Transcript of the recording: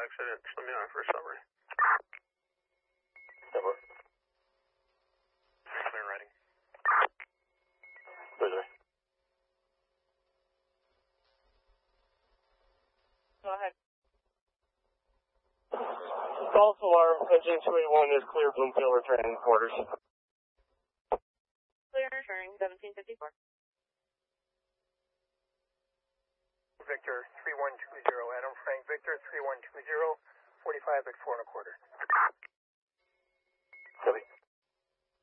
I didn't swim in on first summary. Never. Clear riding. Clear. Go ahead. False alarm, engine 281 is clear, Bloomfield returning quarters. Clear, returning 1754. Victor 3120, Adam Frank Victor 3120, 45 at 4 1/4.